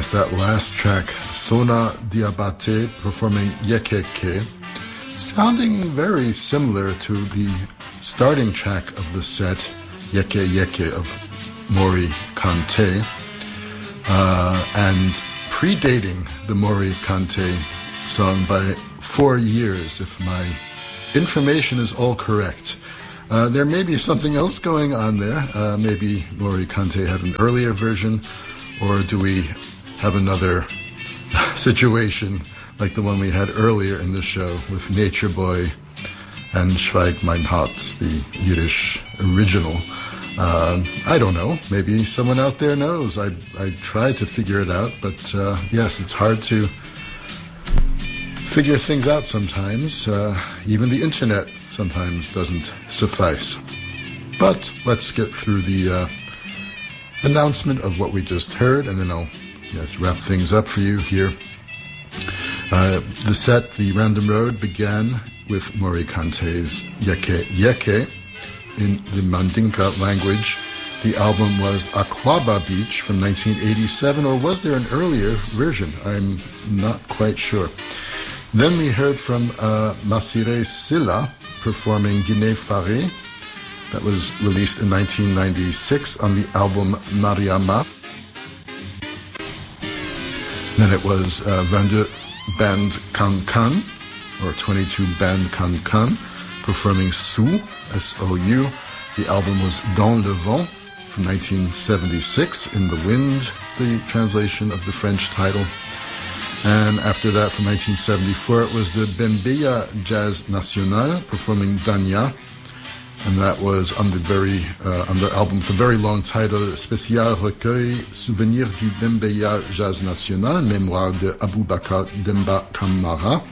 Yes, that last track, Sona Diabate, performing Yekeke, sounding very similar to the starting track of the set, Yeke Yeke of Mori Kante, and predating the Mori Kante song by 4 years, if my information is all correct. There may be something else going on there. Maybe Mori Kante had an earlier version, or do we have another situation like the one we had earlier in the show with Nature Boy and Schweig mein Herz, the Yiddish original. I don't know. Maybe someone out there knows. I tried to figure it out, but yes, it's hard to figure things out sometimes. Even the internet sometimes doesn't suffice. But let's get through the announcement of what we just heard, and then I'll wrap things up for you here. The set, The Random Road, began with Mori Kante's Yeke Yeke in the Mandinka language. The album was Aquaba Beach from 1987, or was there an earlier version? I'm not quite sure. Then we heard from Masire Silla performing Guinée Faré. That was released in 1996 on the album Mariama. Then it was 22 Band Kan Kan, or 22 Band Kan Kan, performing Sou, S-O-U. The album was Dans le Vent from 1976, In the Wind, the translation of the French title. And after that, from 1974, it was the Bembeya Jazz National performing Danya, and that was on the album with a very long title, Spécial Recueil Souvenir du Bembeya Jazz National, Mémoire de Aboubakar Demba Kamara.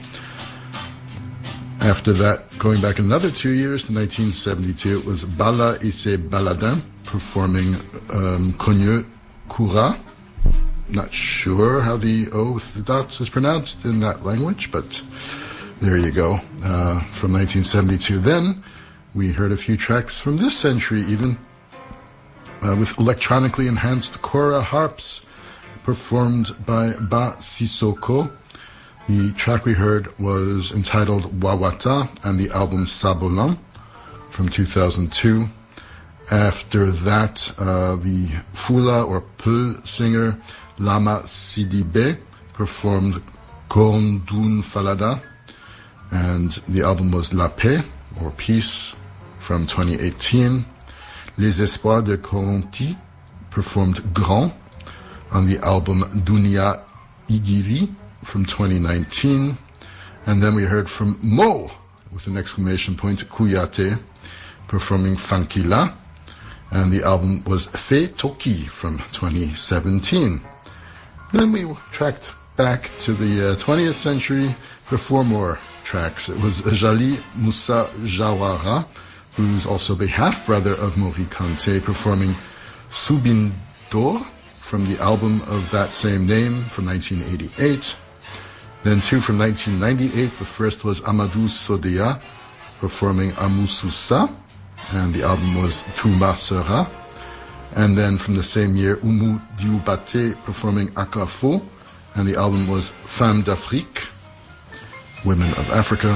After that, going back another 2 years to 1972, it was Bala et ses Baladins performing Cogneux Koura. Not sure how the O with the dots is pronounced in that language, but there you go. From 1972. Then we heard a few tracks from this century even, with electronically enhanced kora harps performed by Ba Sissoko. The track we heard was entitled Wawata, and the album Sabolan from 2002. After that, the Fula or Peul singer Lama Sidibe performed Kondun Falada, and the album was La Paix, or Peace, from 2018. Les Espoirs de Coronti performed Grand on the album Dunia Igiri from 2019. And then we heard from Mo, with an exclamation point, Kouyaté, performing Funkila, and the album was Fe Toki from 2017. Then we tracked back to the 20th century for 4 more tracks. It was Jali Moussa Jawara, who's also the half-brother of Mori Kante, performing Subindor from the album of that same name from 1988. Then 2 from 1998. The first was Amadou Sodeya performing Amousoussa, and the album was Touma Sera. And then from the same year, Oumou Dioubate performing Akafo, and the album was Femmes d'Afrique, Women of Africa.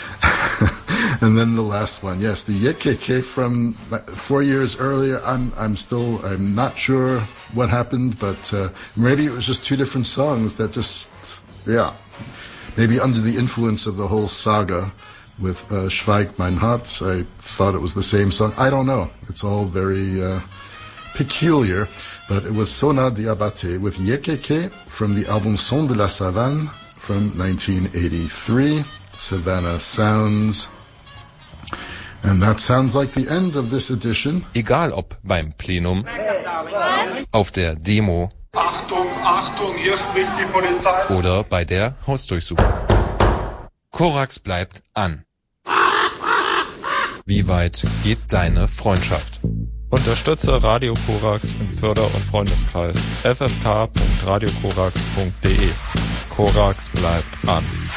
And then the last one, yes, the Yekeke from 4 years earlier. I'm not sure what happened, but maybe it was just 2 different songs that just, maybe under the influence of the whole saga with Schweig mein Herz, I thought it was the same song. I don't know. It's all very peculiar, but it was Sona Diabate with Yekeke from the album Son de la Savane from 1983, Savannah Sounds. And that sounds like the end of this edition. Egal ob beim Plenum, auf der Demo, Achtung, Achtung, hier spricht die Polizei, oder bei der Hausdurchsuchung. Korax bleibt an. Wie weit geht deine Freundschaft? Unterstütze Radio Korax im Förder- und Freundeskreis ffk.radiokorax.de. Korax bleibt an.